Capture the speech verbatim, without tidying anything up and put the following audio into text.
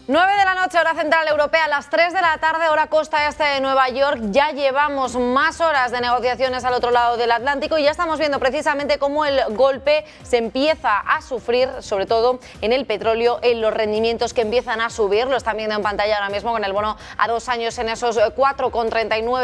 nueve de la noche, hora central europea, a las tres de la tarde, hora costa este de Nueva York. Ya llevamos más horas de negociaciones al otro lado del Atlántico y ya estamos viendo precisamente cómo el golpe se empieza a sufrir, sobre todo en el petróleo, en los rendimientos que empiezan a subir. Lo están viendo en pantalla ahora mismo con el bono a dos años en esos cuatro coma treinta y nueve